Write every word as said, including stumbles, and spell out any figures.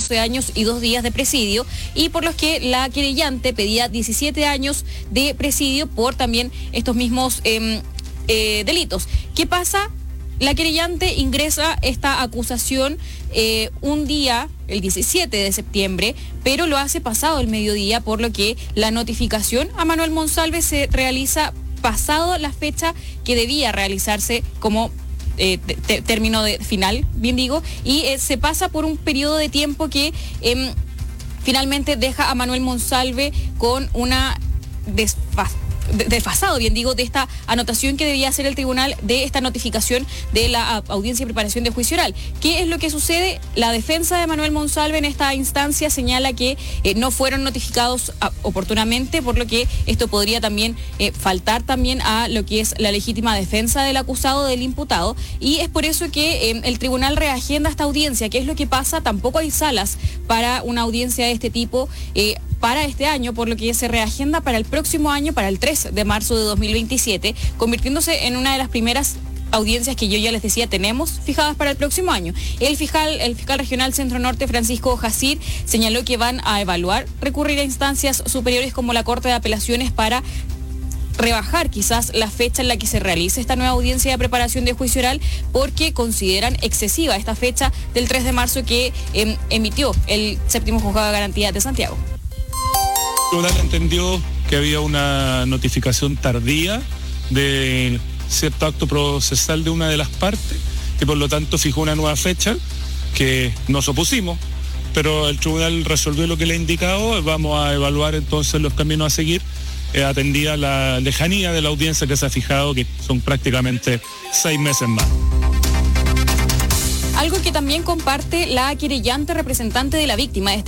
catorce años y dos días de presidio, y por los que la querellante pedía diecisiete años de presidio por también estos mismos eh, eh, delitos. ¿Qué pasa? La querellante ingresa esta acusación eh, un día, el diecisiete de septiembre, pero lo hace pasado el mediodía, por lo que la notificación a Manuel Monsalve se realiza pasado la fecha que debía realizarse como eh, te, término de, final, bien digo, y eh, se pasa por un periodo de tiempo que eh, finalmente deja a Manuel Monsalve con una desfaz desfasado, bien digo, de esta anotación que debía hacer el tribunal de esta notificación de la audiencia y preparación de juicio oral. ¿Qué es lo que sucede? La defensa de Manuel Monsalve en esta instancia señala que eh, no fueron notificados a, oportunamente, por lo que esto podría también eh, faltar también a lo que es la legítima defensa del acusado, del imputado, y es por eso que eh, el tribunal reagenda esta audiencia. ¿Qué es lo que pasa? Tampoco hay salas para una audiencia de este tipo eh, para este año, por lo que se reagenda para el próximo año, para el tres de marzo de dos mil veintisiete, convirtiéndose en una de las primeras audiencias que yo ya les decía tenemos fijadas para el próximo año. El fiscal, el fiscal regional Centro Norte, Francisco Jacir, señaló que van a evaluar recurrir a instancias superiores como la Corte de Apelaciones para rebajar quizás la fecha en la que se realice esta nueva audiencia de preparación de juicio oral, porque consideran excesiva esta fecha del tres de marzo que eh, emitió el séptimo juzgado de garantía de Santiago. El tribunal entendió que había una notificación tardía de cierto acto procesal de una de las partes, que por lo tanto fijó una nueva fecha, que nos opusimos, pero el tribunal resolvió lo que le he indicado. Vamos a evaluar entonces los caminos a seguir, eh, atendida la lejanía de la audiencia que se ha fijado, que son prácticamente seis meses más. Algo que también comparte la querellante representante de la víctima.